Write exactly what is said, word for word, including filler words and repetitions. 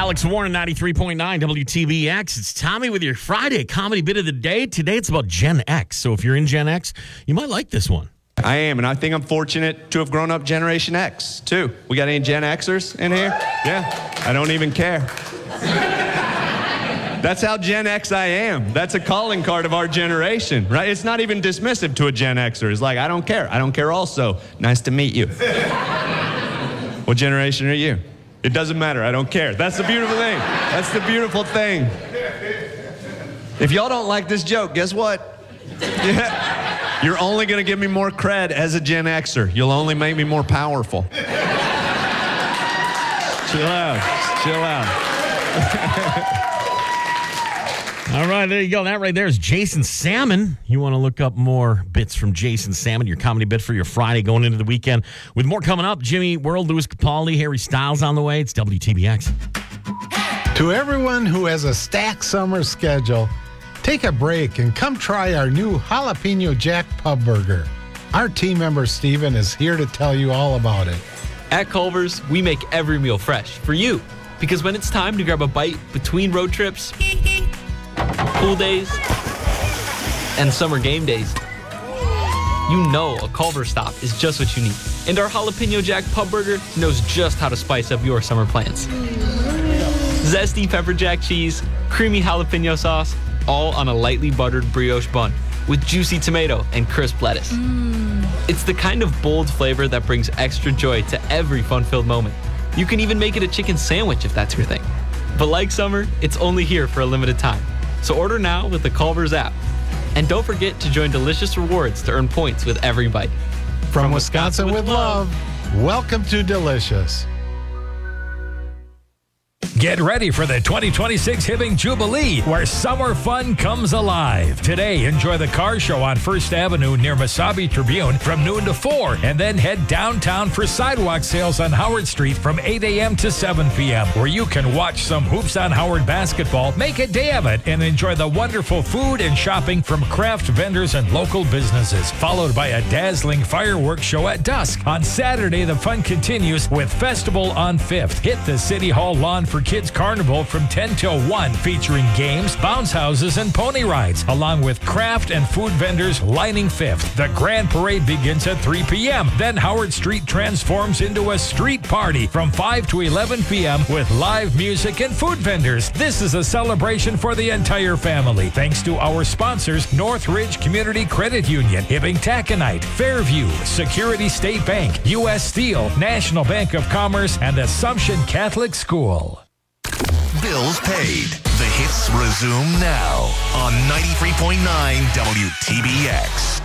Alex Warren, ninety-three point nine W T B X. It's Tommy with your Friday comedy bit of the day. Today it's about Gen X. So if you're in Gen X, you might like this one. I am, and I think I'm fortunate to have grown up Generation X, too. We got any Gen Xers in here? Yeah, I don't even care. That's how Gen X I am. That's a calling card of our generation, right? It's not even dismissive to a Gen Xer. It's like, I don't care. I don't care also. Nice to meet you. What generation are you? It doesn't matter. I don't care. That's the beautiful thing. That's the beautiful thing. If y'all don't like this joke, guess what? Yeah. You're only going to give me more cred as a Gen Xer. You'll only make me more powerful. Chill out. Chill out. All right, there you go. That right there is Jason Salmon. You want to look up more bits from Jason Salmon, your comedy bit for your Friday going into the weekend. With more coming up, Jimmy World, Louis Capaldi, Harry Styles on the way. It's W T B X. To everyone who has a stacked summer schedule, take a break and come try our new Jalapeno Jack Pub Burger. Our team member Steven is here to tell you all about it. At Culver's, we make every meal fresh for you. Because when it's time to grab a bite between road trips, pool days, and summer game days, you know a Culver's stop is just what you need. And our Jalapeno Jack Pub Burger knows just how to spice up your summer plans. Zesty pepper jack cheese, creamy jalapeno sauce, all on a lightly buttered brioche bun with juicy tomato and crisp lettuce. Mm. It's the kind of bold flavor that brings extra joy to every fun-filled moment. You can even make it a chicken sandwich if that's your thing. But like summer, it's only here for a limited time. So order now with the Culver's app. And don't forget to join Delicious Rewards to earn points with every bite. From, From Wisconsin, Wisconsin with love, love, welcome to Delicious. Get ready for the twenty twenty-six Hibbing Jubilee, where summer fun comes alive. Today, enjoy the car show on First Avenue near Mesabi Tribune from noon to four, and then head downtown for sidewalk sales on Howard Street from eight a.m. to seven p.m., where you can watch some Hoops on Howard basketball, make a day of it, and enjoy the wonderful food and shopping from craft vendors and local businesses, followed by a dazzling fireworks show at dusk. On Saturday, the fun continues with Festival on Fifth. Hit the City Hall lawn for Kids Carnival from ten till one, featuring games, bounce houses, and pony rides, along with craft and food vendors lining Fifth. The Grand Parade begins at three p.m. Then Howard Street transforms into a street party from five to eleven p.m. with live music and food vendors. This is a celebration for the entire family, thanks to our sponsors, Northridge Community Credit Union, Hibbing Taconite, Fairview, Security State Bank, U S Steel, National Bank of Commerce, and Assumption Catholic School. Bills paid. The hits resume now on ninety-three point nine W T B X.